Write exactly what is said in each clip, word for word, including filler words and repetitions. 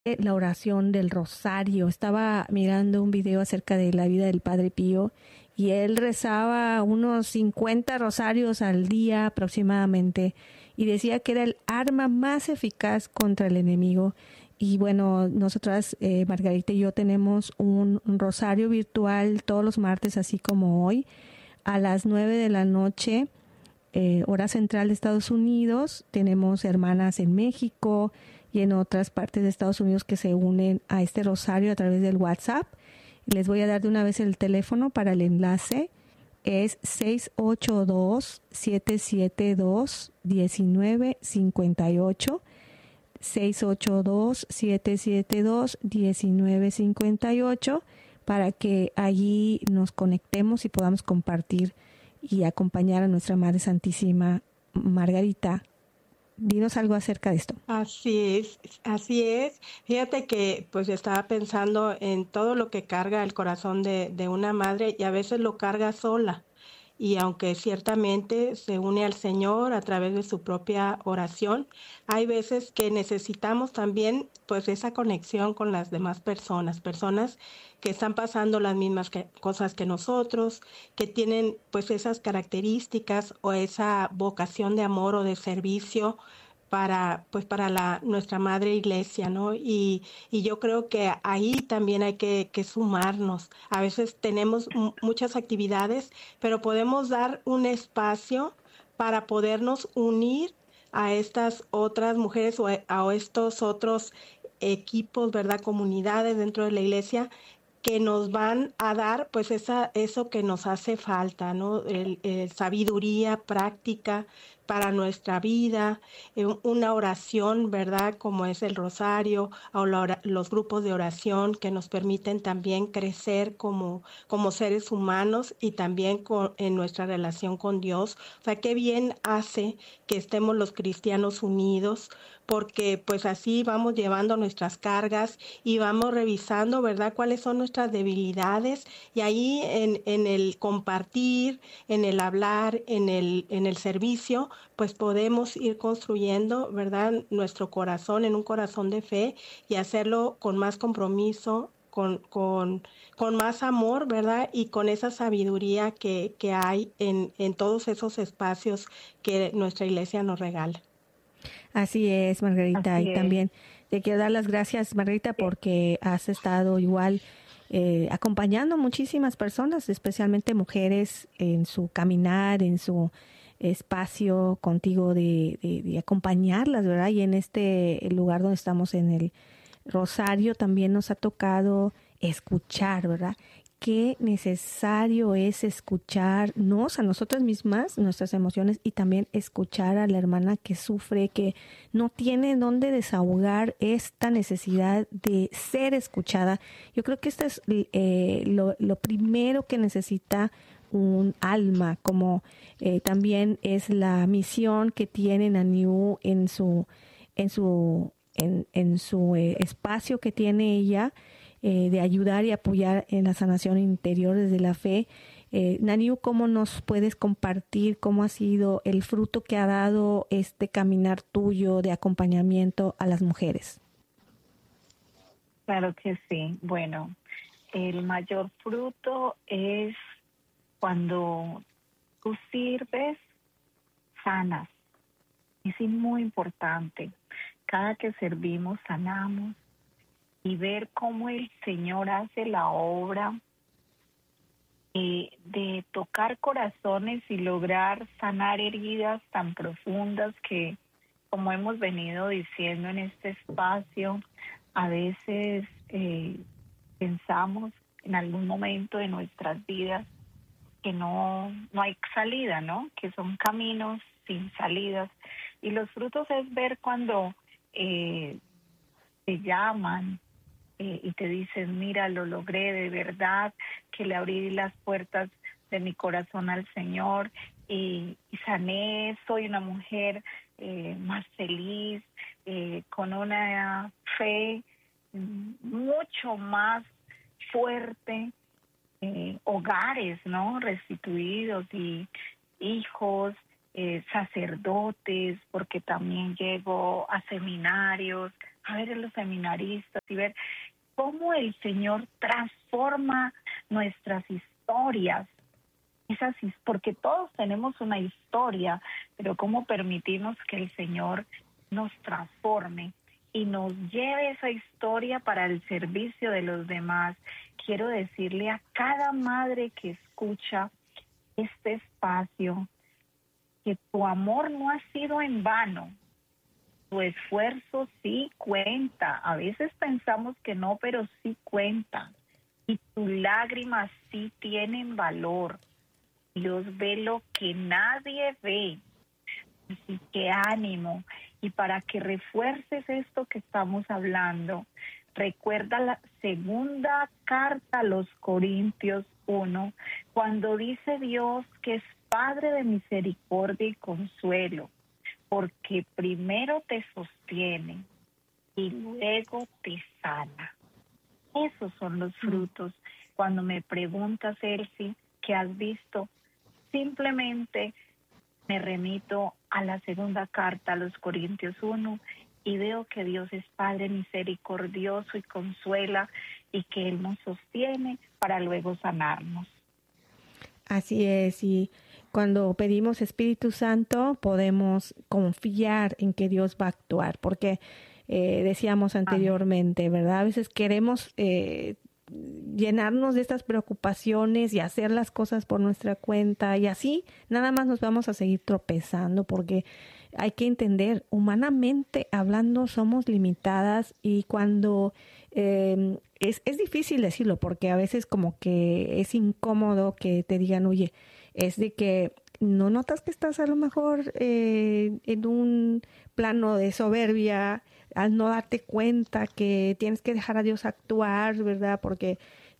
la oración del rosario. Estaba mirando un video acerca de la vida del Padre Pío y él rezaba unos cincuenta rosarios al día aproximadamente y decía que era el arma más eficaz contra el enemigo. Y bueno, nosotras, eh, Margarita y yo, tenemos un, un rosario virtual todos los martes, así como hoy, a las nueve de la noche, eh, hora central de Estados Unidos. Tenemos hermanas en México y en otras partes de Estados Unidos que se unen a este rosario a través del WhatsApp. Les voy a dar de una vez el teléfono para el enlace. Es seis ocho dos, siete siete dos, uno nueve cinco ocho. seis ocho dos, siete siete dos, uno nueve cinco ocho, para que allí nos conectemos y podamos compartir y acompañar a nuestra Madre Santísima. Margarita, dinos algo acerca de esto. Así es, así es. Fíjate que pues estaba pensando en todo lo que carga el corazón de, de una madre y a veces lo carga sola. Y aunque ciertamente se une al Señor a través de su propia oración, hay veces que necesitamos también pues esa conexión con las demás personas, personas que están pasando las mismas que, cosas que nosotros, que tienen pues esas características o esa vocación de amor o de servicio para pues para la nuestra madre iglesia, ¿no? Y, y yo creo que ahí también hay que, que sumarnos. A veces tenemos m- muchas actividades, pero podemos dar un espacio para podernos unir a estas otras mujeres o a, a estos otros equipos, ¿verdad? Comunidades dentro de la iglesia que nos van a dar pues esa eso que nos hace falta, ¿no? El, el sabiduría práctica para nuestra vida, eh, una oración, ¿verdad? Como es el rosario o la ora- los grupos de oración que nos permiten también crecer como, como seres humanos y también con, en nuestra relación con Dios. O sea, qué bien hace que estemos los cristianos unidos, porque pues así vamos llevando nuestras cargas y vamos revisando, ¿verdad?, cuáles son nuestras debilidades y ahí en, en el compartir, en el hablar, en el, en el servicio, pues podemos ir construyendo, ¿verdad?, nuestro corazón en un corazón de fe y hacerlo con más compromiso, con, con, con más amor, ¿verdad? Y con esa sabiduría que, que hay en, en todos esos espacios que nuestra iglesia nos regala. Así es, Margarita. Y Así es. también te quiero dar las gracias, Margarita, porque has estado igual eh, acompañando a muchísimas personas, especialmente mujeres, en su caminar, en su espacio contigo de, de, de acompañarlas, ¿verdad? Y en este lugar donde estamos en el Rosario también nos ha tocado escuchar, ¿verdad? Qué necesario es escucharnos a nosotras mismas, nuestras emociones, y también escuchar a la hermana que sufre, que no tiene dónde desahogar esta necesidad de ser escuchada. Yo creo que esto es eh, lo, lo primero que necesita un alma, como eh, también es la misión que tiene Naniu en su, en su, en, en su eh, espacio que tiene ella, eh, de ayudar y apoyar en la sanación interior desde la fe. Eh, Naniu, ¿cómo nos puedes compartir cómo ha sido el fruto que ha dado este caminar tuyo de acompañamiento a las mujeres? Claro que sí. Bueno, el mayor fruto es cuando tú sirves, sanas. Es muy importante. Cada que servimos, sanamos. Y ver cómo el Señor hace la obra eh, de tocar corazones y lograr sanar heridas tan profundas que, como hemos venido diciendo en este espacio, a veces eh, pensamos en algún momento de nuestras vidas que no, no hay salida, ¿no? Que son caminos sin salidas. Y los frutos es ver cuando eh, te llaman, Eh, y te dicen, mira, lo logré de verdad, que le abrí las puertas de mi corazón al Señor y, y sané, soy una mujer eh, más feliz, eh, con una fe mm, mucho más fuerte, eh, hogares, ¿no?, restituidos y hijos eh, sacerdotes, porque también llego a seminarios, a ver a los seminaristas y ver cómo el Señor transforma nuestras historias. Esas, porque todos tenemos una historia, pero cómo permitimos que el Señor nos transforme y nos lleve esa historia para el servicio de los demás. Quiero decirle a cada madre que escucha este espacio que tu amor no ha sido en vano. Tu esfuerzo sí cuenta. A veces pensamos que no, pero sí cuenta. Y tus lágrimas sí tienen valor. Dios ve lo que nadie ve. Así que ánimo. Y para que refuerces esto que estamos hablando, recuerda la segunda carta a los Corintios uno, cuando dice Dios que es Padre de misericordia y consuelo, porque primero te sostiene y luego te sana. Esos son los frutos. Cuando me preguntas, Elsie, ¿qué has visto? Simplemente me remito a la segunda carta a los Corintios uno y veo que Dios es Padre misericordioso y consuela y que Él nos sostiene para luego sanarnos. Así es, y cuando pedimos Espíritu Santo podemos confiar en que Dios va a actuar, porque eh, decíamos anteriormente, ¿verdad? A veces queremos eh, llenarnos de estas preocupaciones y hacer las cosas por nuestra cuenta y así nada más nos vamos a seguir tropezando, porque hay que entender, humanamente hablando somos limitadas y cuando eh, es, es difícil decirlo porque a veces como que es incómodo que te digan, oye, es de que no notas que estás a lo mejor eh, en un plano de soberbia al no darte cuenta que tienes que dejar a Dios actuar, ¿verdad? Porque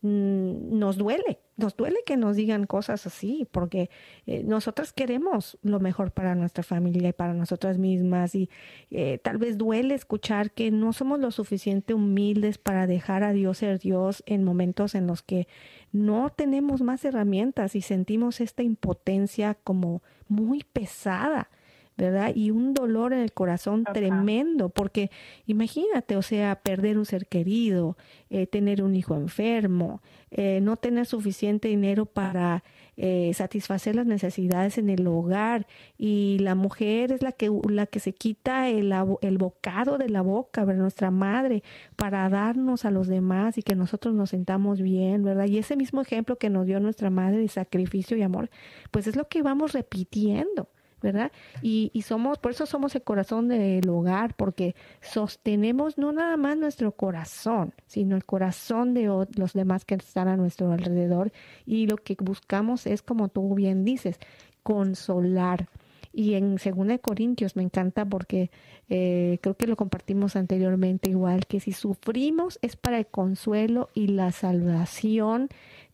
mm, nos duele, nos duele que nos digan cosas así, porque eh, nosotras queremos lo mejor para nuestra familia y para nosotras mismas y eh, tal vez duele escuchar que no somos lo suficiente humildes para dejar a Dios ser Dios en momentos en los que no tenemos más herramientas y sentimos esta impotencia como muy pesada, ¿verdad? Y un dolor en el corazón Ajá. tremendo, porque imagínate, o sea, perder un ser querido, eh, tener un hijo enfermo, eh, no tener suficiente dinero para eh, satisfacer las necesidades en el hogar, y la mujer es la que la que se quita el, el bocado de la boca, ¿verdad? Nuestra madre, para darnos a los demás y que nosotros nos sintamos bien, ¿verdad? Y ese mismo ejemplo que nos dio nuestra madre de sacrificio y amor, pues es lo que vamos repitiendo, ¿verdad? Y, y somos, por eso somos el corazón del hogar, porque sostenemos no nada más nuestro corazón, sino el corazón de o, los demás que están a nuestro alrededor, y lo que buscamos es, como tú bien dices, consolar. Y en Segunda de Corintios me encanta porque eh, creo que lo compartimos anteriormente igual, que si sufrimos es para el consuelo y la salvación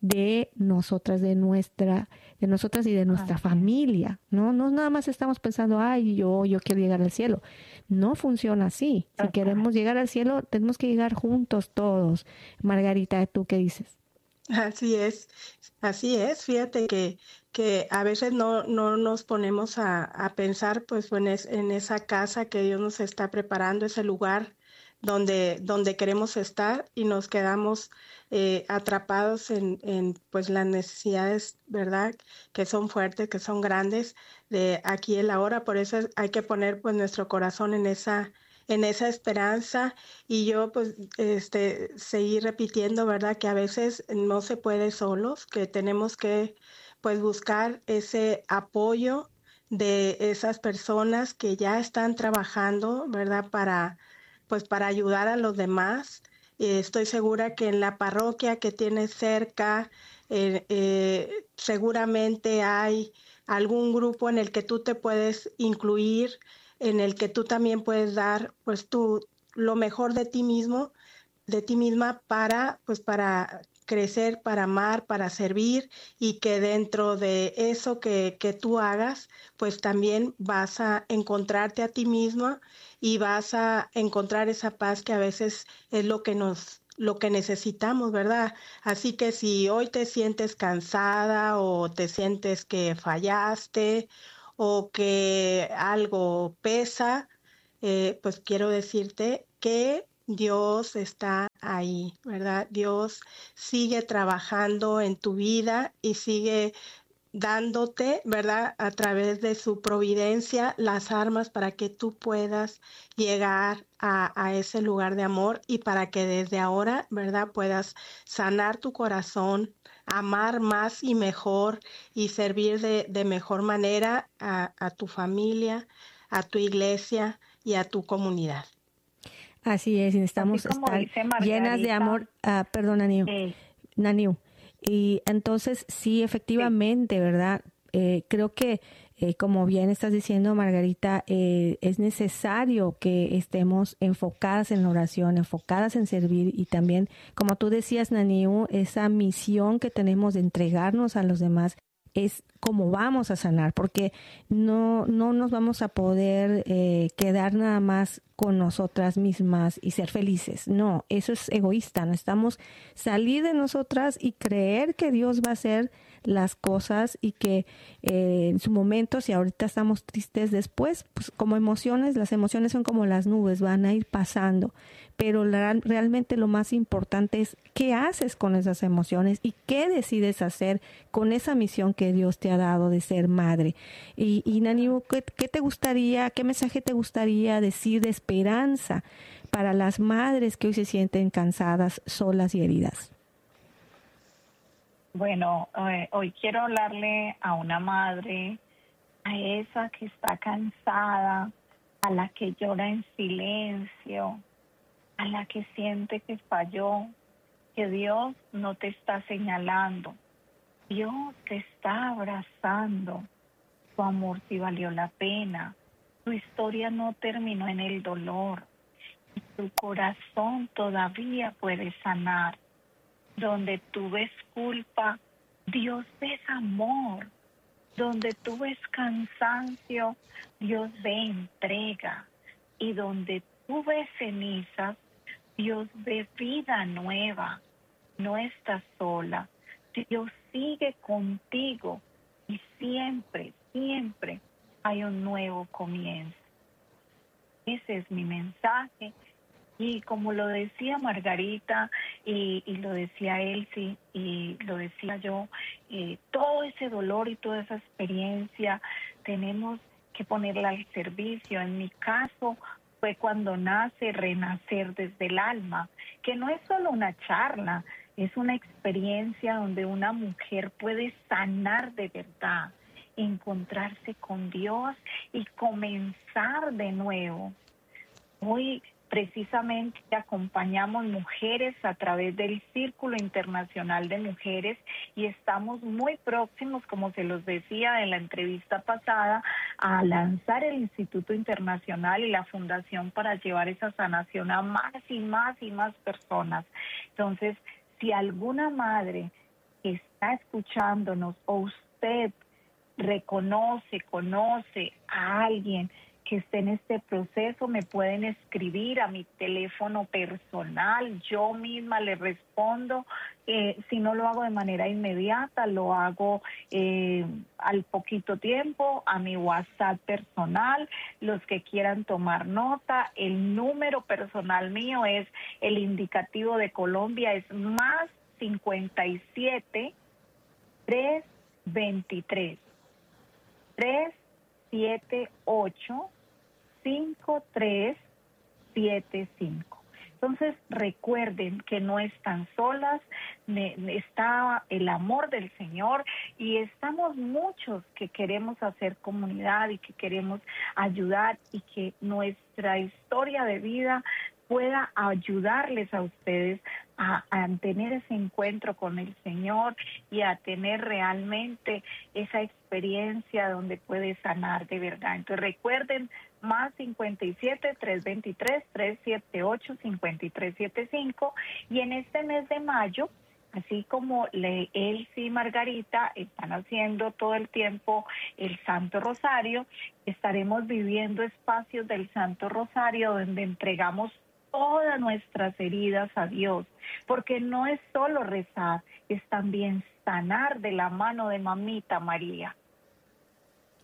de nosotras, de nuestra, de nosotras y de nuestra Así familia, ¿no? No nada más estamos pensando, ay, yo, yo quiero llegar al cielo. No funciona así. Si Ajá. queremos llegar al cielo, tenemos que llegar juntos todos. Margarita, ¿tú qué dices? Así es, así es. Fíjate que, que a veces no, no nos ponemos a, a pensar pues en, es- en esa casa que Dios nos está preparando, ese lugar donde, donde queremos estar y nos quedamos eh, atrapados en, en pues las necesidades, ¿verdad? Que son fuertes, que son grandes de aquí y el ahora. Por eso es- hay que poner pues nuestro corazón en esa, en esa esperanza. Y yo pues este seguir repitiendo, ¿verdad? Que a veces no se puede solos, que tenemos que pues buscar ese apoyo de esas personas que ya están trabajando, ¿verdad? Para pues para ayudar a los demás. Eh, estoy segura que en la parroquia que tienes cerca, eh, eh, seguramente hay algún grupo en el que tú te puedes incluir, en el que tú también puedes dar pues tú lo mejor de ti mismo, de ti misma para pues para crecer, para amar, para servir, y que dentro de eso que, que tú hagas, pues también vas a encontrarte a ti misma y vas a encontrar esa paz que a veces es lo que nos lo que necesitamos, ¿verdad? Así que si hoy te sientes cansada o te sientes que fallaste o que algo pesa, eh, pues quiero decirte que Dios está ahí, ¿verdad? Dios sigue trabajando en tu vida y sigue dándote, ¿verdad? A través de su providencia, las armas para que tú puedas llegar a, a ese lugar de amor y para que desde ahora, ¿verdad? Puedas sanar tu corazón, amar más y mejor y servir de, de mejor manera a, a tu familia, a tu iglesia y a tu comunidad. Así es, necesitamos Así como estar dice llenas de Margarita, amor. Ah, perdón, Naniu. eh, Naniu. Y entonces, sí, efectivamente, ¿verdad? Eh, creo que, eh, como bien estás diciendo, Margarita, eh, es necesario que estemos enfocadas en la oración, enfocadas en servir y también, como tú decías, Naniu, esa misión que tenemos de entregarnos a los demás es cómo vamos a sanar, porque no, no nos vamos a poder eh, quedar nada más con nosotras mismas y ser felices. No, eso es egoísta. Necesitamos salir de nosotras y creer que Dios va a hacer las cosas y que eh, en su momento, si ahorita estamos tristes, después, pues como emociones, las emociones son como las nubes, van a ir pasando. Pero la, realmente lo más importante es qué haces con esas emociones y qué decides hacer con esa misión que Dios te ha dado de ser madre. Y, y Naniu, ¿qué, ¿qué te gustaría, qué mensaje te gustaría decir de esperanza para las madres que hoy se sienten cansadas, solas y heridas? bueno, eh, hoy quiero hablarle a una madre, a esa que está cansada, a la que llora en silencio, a la que siente que falló, que Dios no te está señalando. Dios te está abrazando. Tu amor sí valió la pena. Tu historia no terminó en el dolor. Y tu corazón todavía puede sanar. Donde tú ves culpa, Dios ves amor. Donde tú ves cansancio, Dios ve entrega. Y donde tú ves cenizas, Dios ve vida nueva. No estás sola. Dios sigue contigo y siempre, siempre hay un nuevo comienzo. Ese es mi mensaje. Y como lo decía Margarita y, y lo decía Elsie y lo decía yo, eh, todo ese dolor y toda esa experiencia tenemos que ponerla al servicio. En mi caso fue cuando nace Renacer desde el Alma, que no es solo una charla, es una experiencia donde una mujer puede sanar de verdad, encontrarse con Dios y comenzar de nuevo. Hoy precisamente acompañamos mujeres a través del Círculo Internacional de Mujeres y estamos muy próximos, como se los decía en la entrevista pasada, a lanzar el Instituto Internacional y la Fundación para llevar esa sanación a más y más y más personas. Entonces, si alguna madre está escuchándonos o usted reconoce, conoce a alguien que esté en este proceso, me pueden escribir a mi teléfono personal, yo misma le respondo. Eh, si no lo hago de manera inmediata, lo hago eh, al poquito tiempo a mi WhatsApp personal. Los que quieran tomar nota, el número personal mío es el indicativo de Colombia, es más cincuenta y siete, trescientos veintitrés, trescientos setenta y ocho, cinco tres siete cinco. Entonces recuerden que no están solas, está el amor del Señor y estamos muchos que queremos hacer comunidad y que queremos ayudar y que nuestra historia de vida pueda ayudarles a ustedes a, a tener ese encuentro con el Señor y a tener realmente esa experiencia donde puede sanar de verdad. Entonces recuerden, más cincuenta y siete, trescientos veintitrés, trescientos setenta y ocho, cincuenta y tres setenta y cinco. Y en este mes de mayo, así como le, Elsie y Margarita están haciendo todo el tiempo el Santo Rosario, estaremos viviendo espacios del Santo Rosario donde entregamos todas nuestras heridas a Dios, porque no es solo rezar, es también sanar de la mano de Mamita María.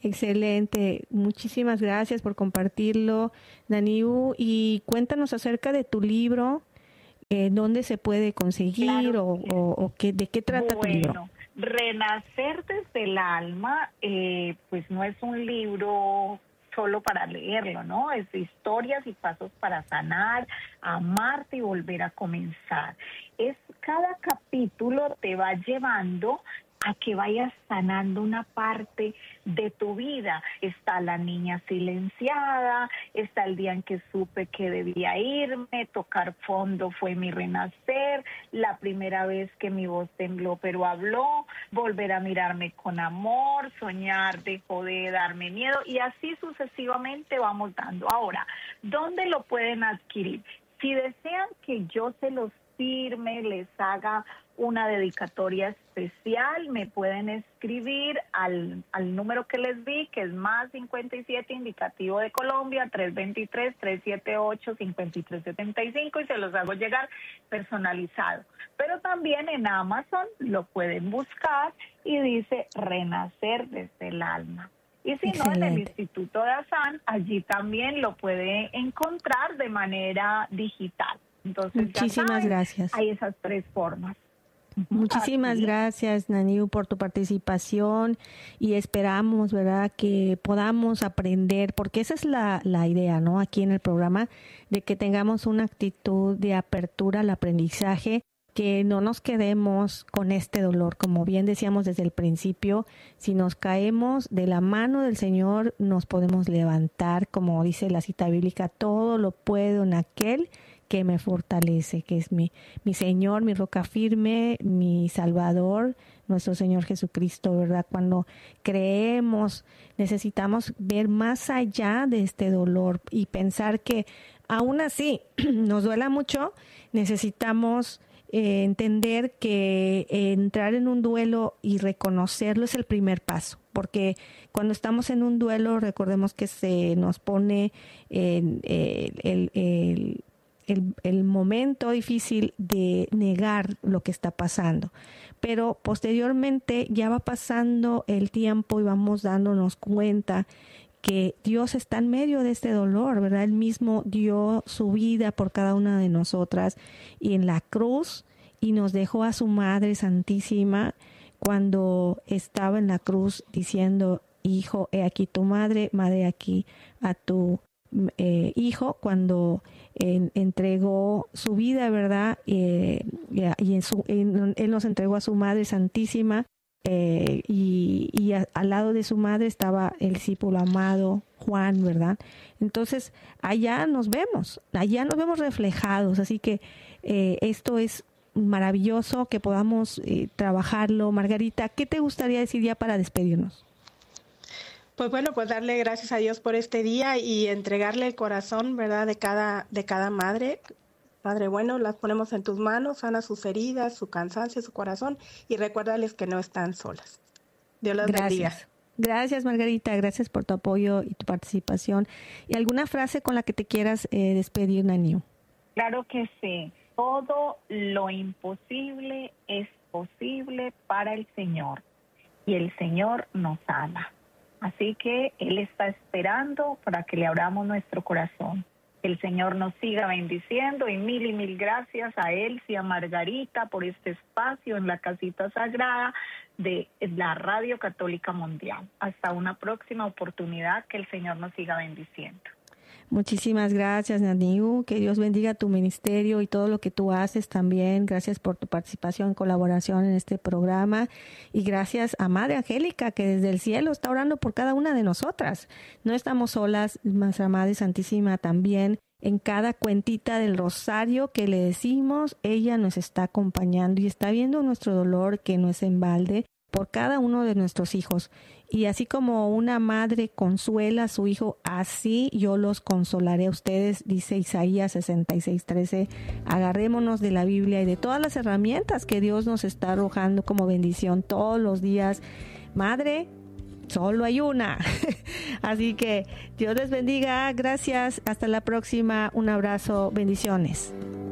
Excelente. Muchísimas gracias por compartirlo, Naniu. Y cuéntanos acerca de tu libro, eh, dónde se puede conseguir Claro. o, o, o qué, de qué trata Bueno, tu libro. Renacer desde el alma, eh, pues no es un libro solo para leerlo, ¿no? Es historias y pasos para sanar, amarte y volver a comenzar. Es cada capítulo te va llevando a que vayas sanando una parte de tu vida. Está la niña silenciada, está el día en que supe que debía irme, tocar fondo fue mi renacer, la primera vez que mi voz tembló pero habló, volver a mirarme con amor, soñar dejó de darme miedo, y así sucesivamente vamos dando. Ahora, ¿dónde lo pueden adquirir? Si desean que yo se los firme, les haga una dedicatoria especial, me pueden escribir al, al número que les di, que es más cincuenta y siete indicativo de Colombia, tres dos tres, tres siete ocho, cinco tres siete cinco, y se los hago llegar personalizado. Pero también en Amazon lo pueden buscar y dice Renacer desde el alma. Y si no, en el Instituto de Azán, allí también lo puede encontrar de manera digital. Entonces, muchísimas ya saben, gracias. hay esas tres formas. Muchísimas Así. gracias, Naniu, por tu participación, y esperamos, ¿verdad?, que podamos aprender, porque esa es la, la idea, ¿no?, aquí en el programa, de que tengamos una actitud de apertura al aprendizaje, que no nos quedemos con este dolor. Como bien decíamos desde el principio, si nos caemos de la mano del Señor, nos podemos levantar, como dice la cita bíblica, todo lo puedo en aquel que me fortalece, que es mi, mi Señor, mi roca firme, mi Salvador, nuestro Señor Jesucristo, ¿verdad? Cuando creemos, necesitamos ver más allá de este dolor y pensar que aún así nos duela mucho, necesitamos eh, entender que eh, entrar en un duelo y reconocerlo es el primer paso, porque cuando estamos en un duelo, recordemos que se nos pone en, eh, el, el El, el momento difícil de negar lo que está pasando, pero posteriormente ya va pasando el tiempo y vamos dándonos cuenta que Dios está en medio de este dolor, ¿verdad? Él mismo dio su vida por cada una de nosotras y en la cruz, y nos dejó a su Madre Santísima cuando estaba en la cruz diciendo: hijo, he aquí tu madre, madre, aquí a tu eh, hijo, cuando En, entregó su vida, ¿verdad? Eh, y en su, en, él nos entregó a su Madre Santísima, eh, y, y a, al lado de su madre estaba el discípulo amado Juan, ¿verdad? Entonces allá nos vemos, allá nos vemos reflejados, así que eh, esto es maravilloso que podamos eh, trabajarlo. Margarita, ¿qué te gustaría decir ya para despedirnos? Pues bueno, pues darle gracias a Dios por este día y entregarle el corazón, ¿verdad?, de cada, de cada madre. Padre bueno, las ponemos en tus manos, sana sus heridas, su cansancio, su corazón, y recuérdales que no están solas. Dios las bendiga. Gracias. Gracias, Margarita, gracias por tu apoyo y tu participación. ¿Y alguna frase con la que te quieras eh, despedir, Naniu? Claro que sí. Todo lo imposible es posible para el Señor, y el Señor nos ama. Así que Él está esperando para que le abramos nuestro corazón. Que el Señor nos siga bendiciendo, y mil y mil gracias a Él y a Margarita por este espacio en la casita sagrada de la Radio Católica Mundial. Hasta una próxima oportunidad, que el Señor nos siga bendiciendo. Muchísimas gracias, Naniu. Que Dios bendiga tu ministerio y todo lo que tú haces también. Gracias por tu participación, colaboración en este programa. Y gracias a Madre Angélica, que desde el cielo está orando por cada una de nosotras. No estamos solas, nuestra Madre Santísima también. En cada cuentita del rosario que le decimos, ella nos está acompañando y está viendo nuestro dolor, que no es en balde, por cada uno de nuestros hijos. Y así como una madre consuela a su hijo, así yo los consolaré a ustedes, dice Isaías sesenta y seis, trece. Agarrémonos de la Biblia y de todas las herramientas que Dios nos está arrojando como bendición todos los días. Madre, solo hay una. Así que Dios les bendiga. Gracias. Hasta la próxima. Un abrazo. Bendiciones.